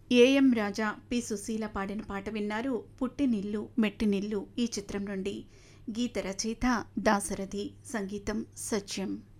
AM Raja, P Susheela పాడిన పాట విన్నారు. పుట్టినిల్లు మెట్టినిల్లు ఈ చిత్రం నుండి. గీత రచయిత దాశరథి, సంగీతం సత్యం.